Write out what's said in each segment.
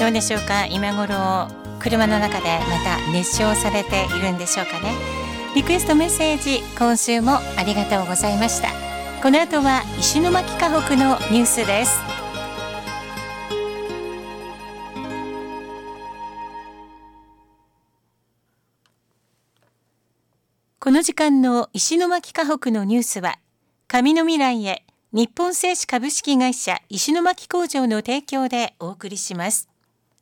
どうでしょうか。今頃車の中でまた熱唱されているんでしょうかね。リクエストメッセージ、今週もありがとうございました。この後は石巻河北のニュースです。この時間の石巻河北のニュースは、紙の未来へ日本製紙株式会社石巻工場の提供でお送りします。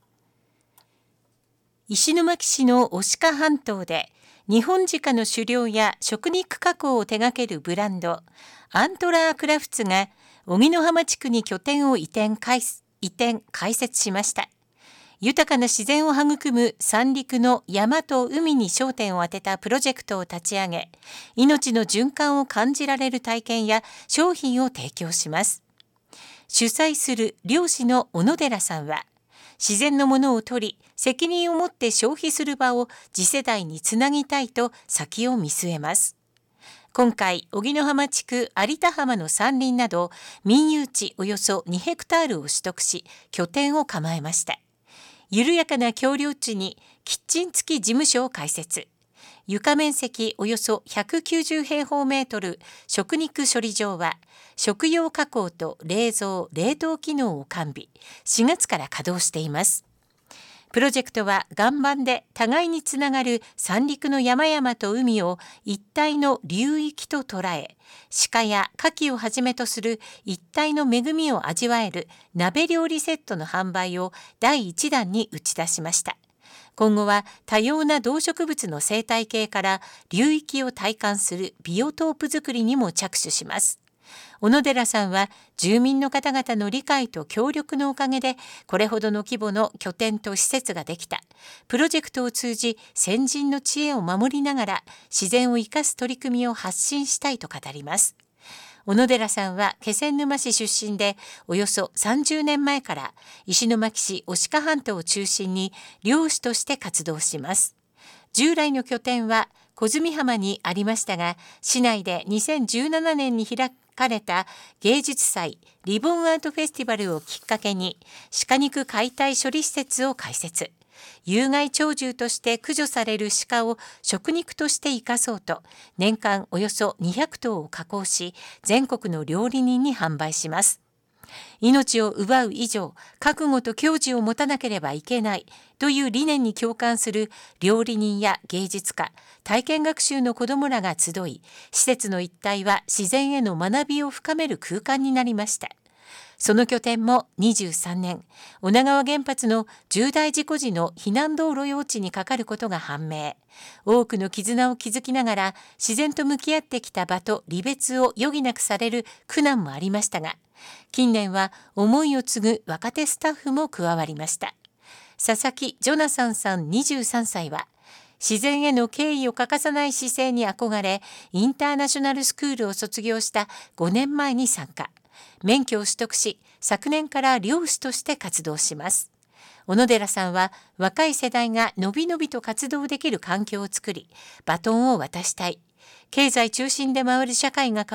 石巻市の牡鹿半島で日本鹿の狩猟や食肉加工を手掛けるブランドアントラークラフツが荻野浜地区に拠点を移転開設しました。豊かな自然を育む三陸の山と海に焦点を当てたプロジェクトを立ち上げ、命の循環を感じられる体験や商品を提供します。主催する漁師の小野寺さんは、自然のものを取り、責任を持って消費する場を次世代につなぎたいと先を見据えます。今回、荻野浜地区有田浜の山林など民有地およそ2ヘクタールを取得し、拠点を構えました。緩やかな橋梁地にキッチン付き事務所を開設。床面積およそ190平方メートル食肉処理場は、食用加工と冷蔵・冷凍機能を完備。4月から稼働しています。プロジェクトは岩盤で互いにつながる三陸の山々と海を一体の流域と捉え、鹿や牡蠣をはじめとする一体の恵みを味わえる鍋料理セットの販売を第1弾に打ち出しました。今後は多様な動植物の生態系から流域を体感するビオトープ作りにも着手します。小野寺さんは、住民の方々の理解と協力のおかげでこれほどの規模の拠点と施設ができた。プロジェクトを通じ先人の知恵を守りながら自然を生かす取り組みを発信したいと語ります。小野寺さんは気仙沼市出身で、およそ30年前から石巻市牡鹿半島を中心に漁師として活動します。従来の拠点は小住浜にありましたが、市内で2017年に開かれた芸術祭リボンアートフェスティバルをきっかけに鹿肉解体処理施設を開設。有害鳥獣として駆除される鹿を食肉として生かそうと、年間およそ200頭を加工し、全国の料理人に販売します。命を奪う以上、覚悟と矜持を持たなければいけないという理念に共感する料理人や芸術家、体験学習の子どもらが集い、施設の一帯は自然への学びを深める空間になりました。その拠点も23年、女川原発の重大事故時の避難道路用地にかかることが判明。多くの絆を築きながら自然と向き合ってきた場と離別を余儀なくされる苦難もありましたが、近年は思いを継ぐ若手スタッフも加わりました。佐々木ジョナサンさん23歳は、自然への敬意を欠かさない姿勢に憧れ、インターナショナルスクールを卒業した5年前に参加。免許を取得し、昨年から漁師として活動します。小野寺さんは、若い世代がのびのびと活動できる環境を作り、バトンを渡したい。経済中心で回る社会が